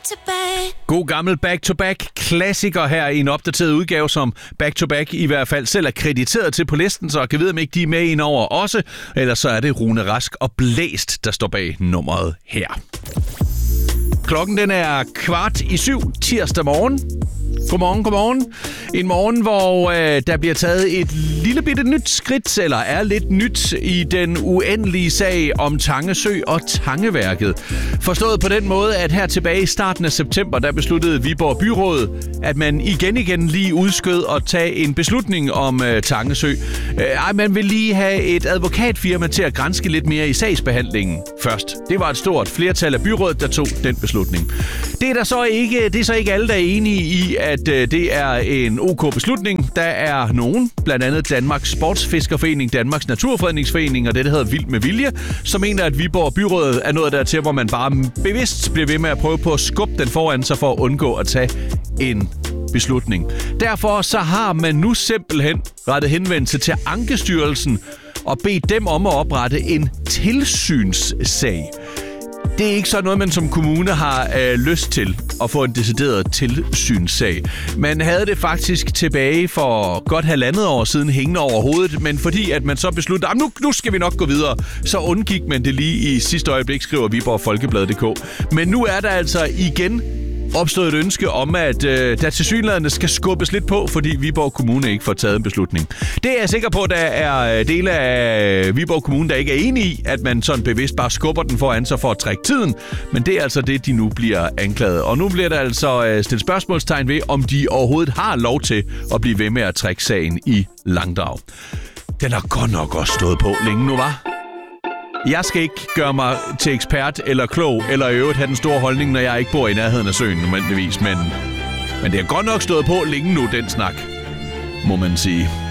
God gammel back-to-back klassiker her i en opdateret udgave, som back-to-back i hvert fald selv er krediteret til på listen, så jeg kan vide, om ikke de er med ind over også. Ellers så er det Rune Rask og Blæst, der står bag nummeret her. Klokken den er 6:15 tirsdag morgen. Godmorgen. En morgen, hvor der bliver taget et lille bitte nyt skridt, eller er lidt nyt i den uendelige sag om Tange Sø og Tangeværket. Forstået på den måde, at her tilbage i starten af september, der besluttede Viborg Byråd, at man igen lige udskød at tage en beslutning om Tange Sø. Man vil lige have et advokatfirma til at granske lidt mere i sagsbehandlingen først. Det var et stort flertal af byrådet, der tog den beslutning. Det er så ikke alle, der er enige i, at det er en OK beslutning. Der er nogen, blandt andet Danmarks Sportsfiskerforening, Danmarks Naturfredningsforening og det, der hedder Vild med Vilje, som mener, at Viborg Byrådet er noget dertil, hvor man bare bevidst bliver ved med at prøve på at skubbe den foran sig for at undgå at tage en beslutning. Derfor så har man nu simpelthen rettet henvendelse til Ankestyrelsen og bedt dem om at oprette en tilsynssag. Det er ikke sådan noget, man som kommune har lyst til at få en decideret tilsynssag. Man havde det faktisk tilbage for godt 1,5 år siden hængende over hovedet, men fordi at man så besluttede, at nu skal vi nok gå videre, så undgik man det lige i sidste øjeblik, skriver Viborg Folkeblad.dk. Men nu er der altså igen opstået et ønske om, at der tilsyneladende skal skubbes lidt på, fordi Viborg Kommune ikke får taget en beslutning. Det er jeg sikker på, at der er dele af Viborg Kommune, der ikke er enige i, at man sådan bevidst bare skubber den foran sig for at trække tiden. Men det er altså det, de nu bliver anklaget. Og nu bliver der altså stillet spørgsmålstegn ved, om de overhovedet har lov til at blive ved med at trække sagen i langdrag. Den har godt nok også stået på længe nu, var. Jeg skal ikke gøre mig til ekspert eller klog, eller i øvrigt have den store holdning, når jeg ikke bor i nærheden af søen nødvendigvis, men det har godt nok stået på længe nu, den snak, må man sige.